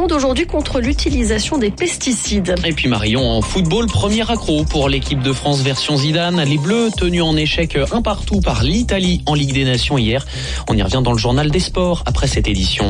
monde aujourd'hui contre l'utilisation des pesticides. Et puis Marion, en football, premier accro pour l'équipe de France version Zidane. Les Bleus tenus en échec un partout par l'Italie en Ligue des Nations hier. On y revient dans le journal des sports après cette édition.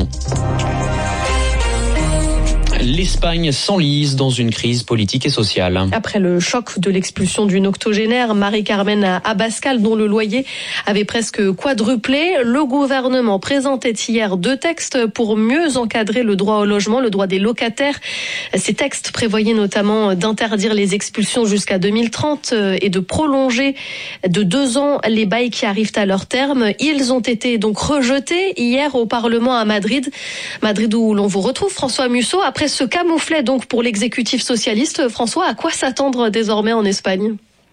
L'Espagne s'enlise dans une crise politique et sociale. Après le choc de l'expulsion d'une octogénaire, Mari-Carmen Abascal, dont le loyer avait presque quadruplé, le gouvernement présentait hier 2 textes pour mieux encadrer le droit au logement, le droit des locataires. Ces textes prévoyaient notamment d'interdire les expulsions jusqu'à 2030 et de prolonger de 2 ans les bails qui arrivent à leur terme. Ils ont été donc rejetés hier au Parlement à Madrid. Madrid où l'on vous retrouve, François Musso. Après se camouflait donc pour l'exécutif socialiste. François, à quoi s'attendre désormais en Espagne ?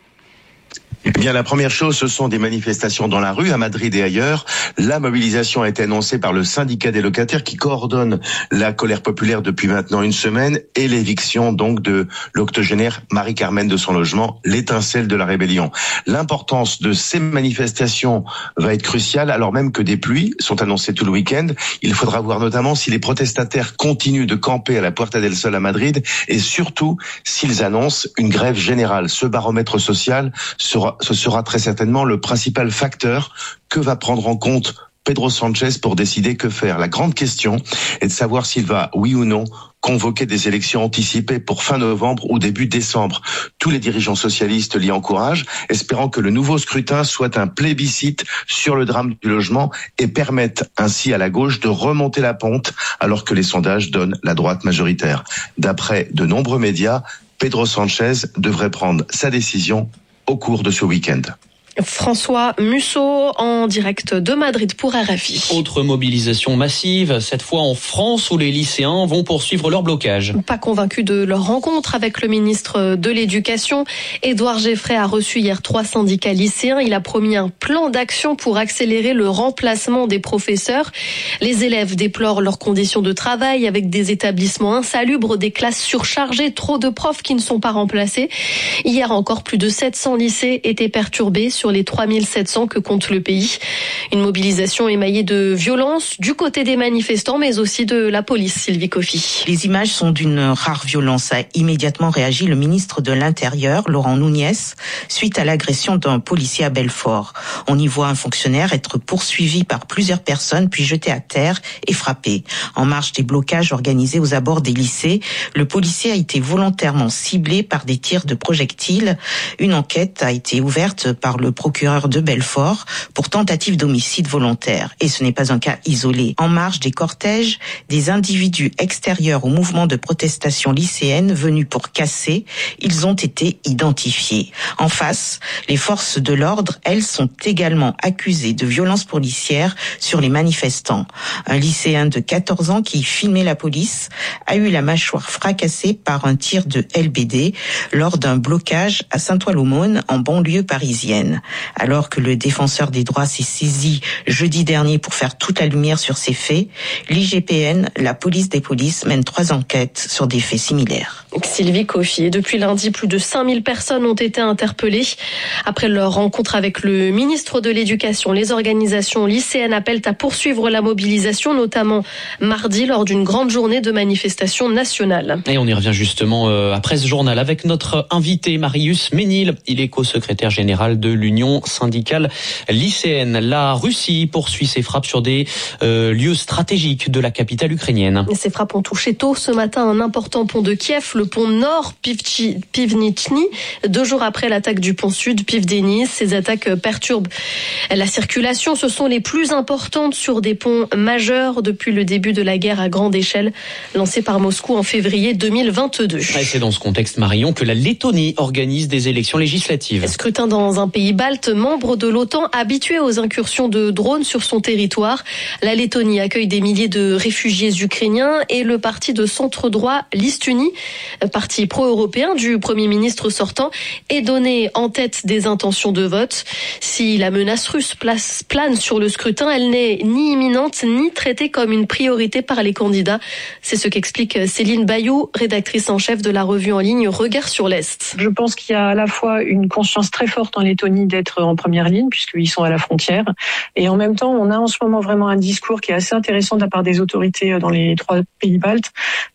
Eh bien, la première chose, ce sont des manifestations dans la rue, à Madrid et ailleurs. La mobilisation a été annoncée par le syndicat des locataires qui coordonne la colère populaire depuis maintenant une semaine et l'éviction donc de l'octogénaire Mari-Carmen de son logement, l'étincelle de la rébellion. L'importance de ces manifestations va être cruciale, alors même que des pluies sont annoncées tout le week-end. Il faudra voir notamment si les protestataires continuent de camper à la Puerta del Sol à Madrid et surtout s'ils annoncent une grève générale. Ce baromètre social ce sera très certainement le principal facteur que va prendre en compte Pedro Sánchez pour décider que faire. La grande question est de savoir s'il va, oui ou non, convoquer des élections anticipées pour fin novembre ou début décembre. Tous les dirigeants socialistes l'y encouragent, espérant que le nouveau scrutin soit un plébiscite sur le drame du logement et permette ainsi à la gauche de remonter la pente alors que les sondages donnent la droite majoritaire. D'après de nombreux médias, Pedro Sánchez devrait prendre sa décision au cours de ce week-end. François Musso en direct de Madrid pour RFI. Autre mobilisation massive, cette fois en France où les lycéens vont poursuivre leur blocage. Pas convaincus de leur rencontre avec le ministre de l'Éducation, Édouard Geffray a reçu hier 3 syndicats lycéens. Il a promis un plan d'action pour accélérer le remplacement des professeurs. Les élèves déplorent leurs conditions de travail avec des établissements insalubres, des classes surchargées, trop de profs qui ne sont pas remplacés. Hier encore, plus de 700 lycées étaient perturbés sur les 3700 que compte le pays. Une mobilisation émaillée de violence du côté des manifestants, mais aussi de la police, Sylvie Coffy. Les images sont d'une rare violence, a immédiatement réagi le ministre de l'Intérieur, Laurent Nunez, suite à l'agression d'un policier à Belfort. On y voit un fonctionnaire être poursuivi par plusieurs personnes, puis jeté à terre et frappé. En marge des blocages organisés aux abords des lycées, le policier a été volontairement ciblé par des tirs de projectiles. Une enquête a été ouverte par le procureur de Belfort pour tentative d'homicide volontaire. Et ce n'est pas un cas isolé. En marge des cortèges, des individus extérieurs au mouvement de protestation lycéenne venus pour casser, ils ont été identifiés. En face, les forces de l'ordre, elles, sont également accusées de violences policières sur les manifestants. Un lycéen de 14 ans qui filmait la police a eu la mâchoire fracassée par un tir de LBD lors d'un blocage à Saint-Ouen-l'Aumône en banlieue parisienne. Alors que le défenseur des droits s'est saisi jeudi dernier pour faire toute la lumière sur ces faits, l'IGPN, la police des polices, mène 3 enquêtes sur des faits similaires. Sylvie Coffy. Depuis lundi, plus de 5000 personnes ont été interpellées. Après leur rencontre avec le ministre de l'Éducation, les organisations lycéennes appellent à poursuivre la mobilisation, notamment mardi lors d'une grande journée de manifestation nationale. Et on y revient justement après ce journal avec notre invité Marius Ménil. Il est co-secrétaire général de l'Union syndicale lycéenne. La Russie poursuit ses frappes sur des lieux stratégiques de la capitale ukrainienne. Ces frappes ont touché tôt ce matin un important pont de Kiev, le pont nord Pivnitchny, 2 jours après l'attaque du pont sud Pivdenis. Ces attaques perturbent la circulation. Ce sont les plus importantes sur des ponts majeurs depuis le début de la guerre à grande échelle lancée par Moscou en février 2022. C'est dans ce contexte, Marion, que la Lettonie organise des élections législatives. Scrutin dans un pays balte, membre de l'OTAN, habitué aux incursions de drones sur son territoire. La Lettonie accueille des milliers de réfugiés ukrainiens et le parti de centre-droit Liste Unie, parti pro-européen du Premier ministre sortant, est donné en tête des intentions de vote. Si la menace russe plane sur le scrutin, elle n'est ni imminente ni traitée comme une priorité par les candidats. C'est ce qu'explique Céline Bayou, rédactrice en chef de la revue en ligne Regard sur l'Est. Je pense qu'il y a à la fois une conscience très forte en Lettonie d'être en première ligne, puisqu'ils sont à la frontière. Et en même temps, on a en ce moment vraiment un discours qui est assez intéressant de la part des autorités dans les 3 pays baltes,